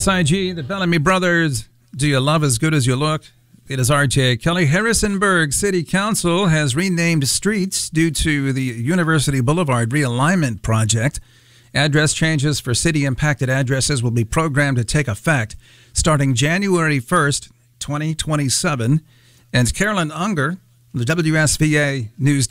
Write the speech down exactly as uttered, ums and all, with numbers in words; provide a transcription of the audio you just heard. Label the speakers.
Speaker 1: S I G, the Bellamy Brothers, Do You Love As Good As You Look? It is R J Kelly. Harrisonburg City Council has renamed streets due to the University Boulevard realignment project. Address changes for city-impacted addresses will be programmed to take effect starting January first, twenty twenty-seven. And Carolyn Unger, the W S V A News